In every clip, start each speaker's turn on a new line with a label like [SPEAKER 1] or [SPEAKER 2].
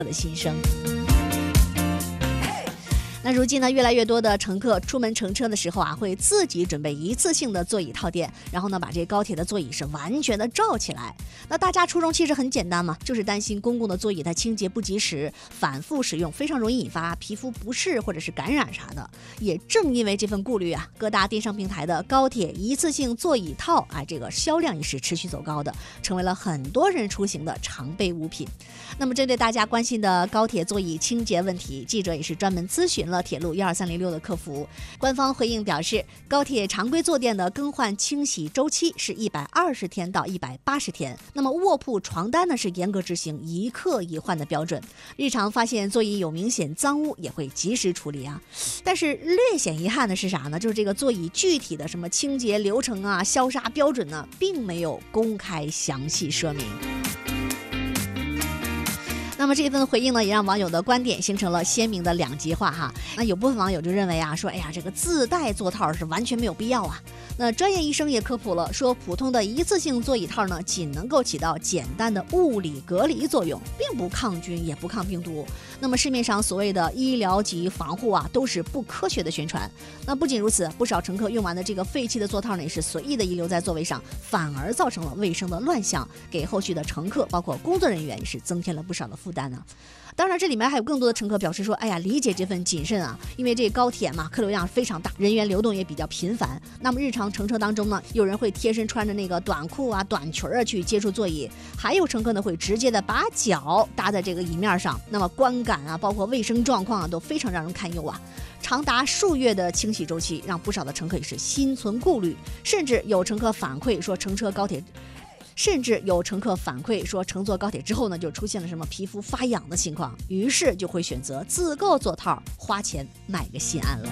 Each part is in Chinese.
[SPEAKER 1] 的心声。那如今呢，越来越多的乘客出门乘车的时候啊，会自己准备一次性的座椅套垫，然后呢，把这高铁的座椅是完全的罩起来。那大家初衷其实很简单嘛，就是担心公共的座椅它清洁不及时，反复使用非常容易引发皮肤不适或者是感染啥的。也正因为这份顾虑啊，各大电商平台的高铁一次性座椅套啊，这个销量也是持续走高的，成为了很多人出行的常备物品。那么针对大家关心的高铁座椅清洁问题，记者也是专门咨询了铁路12306的客服，官方回应表示，高铁常规坐垫的更换清洗周期是120天到180天，那么卧铺床单呢是严格执行一客一换的标准，日常发现座椅有明显脏污也会及时处理啊。但是略显遗憾的是啥呢？就是这个座椅具体的什么清洁流程啊、消杀标准呢，并没有公开详细说明。那么这份回应呢，也让网友的观点形成了鲜明的两极化哈。那有部分网友就认为啊，说哎呀，这个自带座套是完全没有必要啊。那专业医生也科普了，说普通的一次性座椅套呢，仅能够起到简单的物理隔离作用，并不抗菌也不抗病毒。那么市面上所谓的医疗级防护啊，都是不科学的宣传。那不仅如此，不少乘客用完的这个废弃的座套呢，也是随意的遗留在座位上，反而造成了卫生的乱象，给后续的乘客包括工作人员也是增添了不少的负担呢。当然这里面还有更多的乘客表示说，哎呀，理解这份谨慎啊，因为这高铁嘛，客流量非常大，人员流动也比较频繁。那么日常乘车当中呢，有人会贴身穿着那个短裤啊、短裙啊去接触座椅，还有乘客呢会直接的把脚搭在这个椅面上，那么观感啊，包括卫生状况啊，都非常让人堪忧啊。长达数月的清洗周期，让不少的乘客也是心存顾虑，甚至有乘客反馈说乘坐高铁乘坐高铁之后呢，就出现了什么皮肤发痒的情况，于是就会选择自购座套，花钱买个心安了。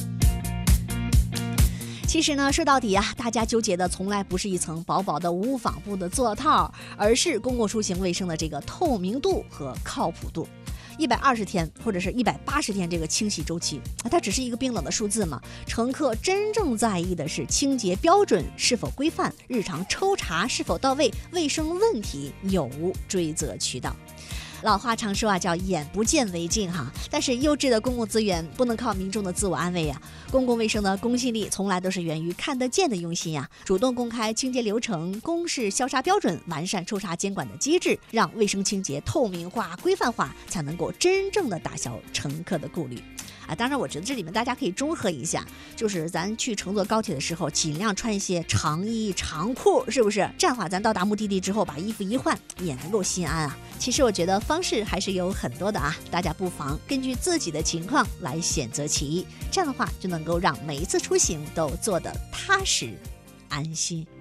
[SPEAKER 1] 其实呢，说到底啊，大家纠结的从来不是一层薄薄的无纺布的座套，而是公共出行卫生的这个透明度和靠谱度。120天或者是180天这个清洗周期，它只是一个冰冷的数字嘛？乘客真正在意的是清洁标准是否规范，日常抽查是否到位，卫生问题有无追责渠道。老话常说啊，叫眼不见为净哈。但是优质的公共资源不能靠民众的自我安慰呀。公共卫生的公信力从来都是源于看得见的用心呀。主动公开清洁流程、公示消杀标准、完善抽查监管的机制，让卫生清洁透明化、规范化，才能够真正的打消乘客的顾虑。当然我觉得这里面大家可以中和一下，就是咱去乘坐高铁的时候尽量穿一些长衣长裤，是不是？这样的话咱到达目的地之后把衣服一换也能够心安啊。其实我觉得方式还是有很多的啊，大家不妨根据自己的情况来选择其一，这样的话就能够让每一次出行都做得踏实安心。